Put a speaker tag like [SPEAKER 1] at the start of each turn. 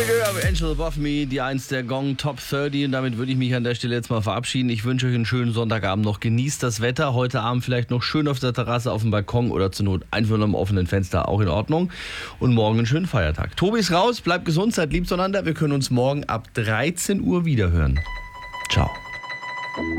[SPEAKER 1] Angel Above Me, die 1 der Gong Top 30 und damit würde ich mich an der Stelle jetzt mal verabschieden. Ich wünsche euch einen schönen Sonntagabend noch. Genießt das Wetter. Heute Abend vielleicht noch schön auf der Terrasse, auf dem Balkon oder zur Not einfach nur am offenen Fenster, auch in Ordnung. Und morgen einen schönen Feiertag. Tobi ist raus, bleibt gesund, seid lieb zueinander. Wir können uns morgen ab 13 Uhr wiederhören. Ciao.